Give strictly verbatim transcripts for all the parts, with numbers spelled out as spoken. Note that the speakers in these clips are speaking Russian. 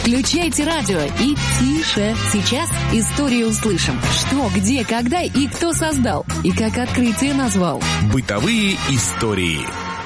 Включайте радио и тише. Сейчас историю услышим. Что, где, когда и кто создал. И как открытие назвал. Бытовые истории.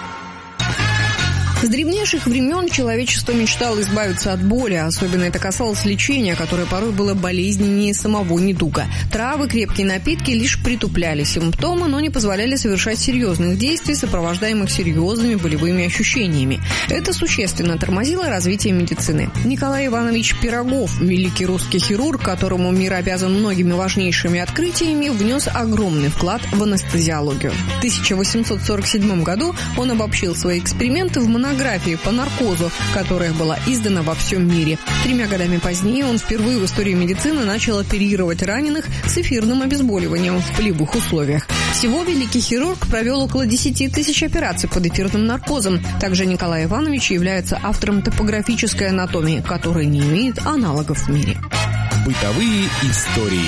С древнейших времен человечество мечтало избавиться от боли, особенно это касалось лечения, которое порой было болезненнее самого недуга. Травы, крепкие напитки лишь притупляли симптомы, но не позволяли совершать серьезных действий, сопровождаемых серьезными болевыми ощущениями. Это существенно тормозило развитие медицины. Николай Иванович Пирогов, великий русский хирург, которому мир обязан многими важнейшими открытиями, внес огромный вклад в анестезиологию. В тысяча восемьсот сорок седьмом году он обобщил свои эксперименты в монографии по наркозу, которая была издана во всем мире. Тремя годами позднее он впервые в истории медицины начал оперировать раненых с эфирным обезболиванием в полевых условиях. Всего великий хирург провел около десяти тысяч операций под эфирным наркозом. Также Николай Иванович является автором топографической анатомии, которая не имеет аналогов в мире. Бытовые истории.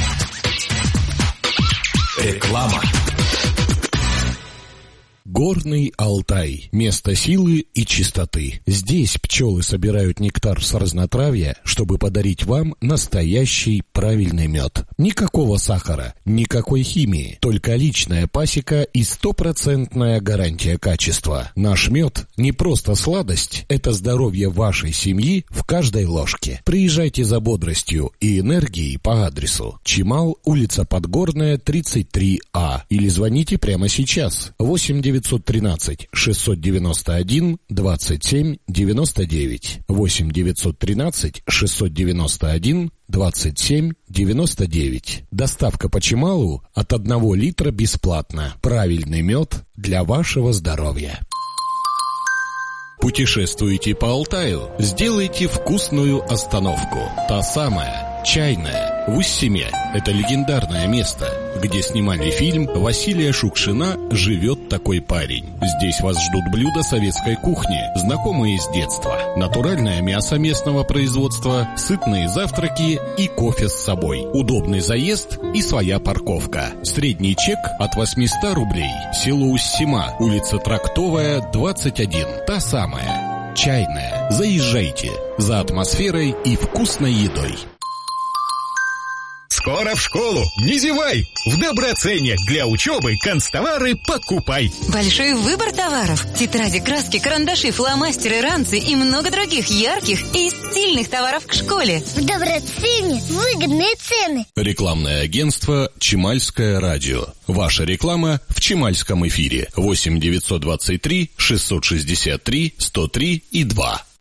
Реклама. Горный Алтай – место силы и чистоты. Здесь пчелы собирают нектар с разнотравья, чтобы подарить вам настоящий правильный мед. Никакого сахара, никакой химии, только личная пасека и стопроцентная гарантия качества. Наш мед не просто сладость, это здоровье вашей семьи в каждой ложке. Приезжайте за бодростью и энергией по адресу Чимал, улица Подгорная, тридцать три А, или звоните прямо сейчас восемь девятьсот тринадцать шестьсот девяносто один двадцать семь девяносто девять восемь девятьсот тринадцать шестьсот девяносто один двадцать семь девяносто девять. Доставка по Чималу от одного литра бесплатно. Правильный мед для вашего здоровья. Путешествуете по Алтаю? Сделайте вкусную остановку. Та самая, чайная, в Уссиме. Это легендарное место, где снимали фильм Василия Шукшина «Живет такой парень». Здесь вас ждут блюда советской кухни, знакомые с детства. Натуральное мясо местного производства, сытные завтраки и кофе с собой. Удобный заезд и своя парковка. Средний чек от восемьсот рублей. Село Уссима, улица Трактовая, двадцать один. Та самая, чайная. Заезжайте за атмосферой и вкусной едой. Скоро в школу, не зевай! В доброценник для учебы канцтовары покупай! Большой выбор товаров. Тетради, краски, карандаши, фломастеры, ранцы и много других ярких и стильных товаров к школе. В доброцене выгодные цены. Рекламное агентство «Чимальское радио». Ваша реклама в Чимальском эфире. восемь девятьсот двадцать три шестьсот шестьдесят три сто три и два.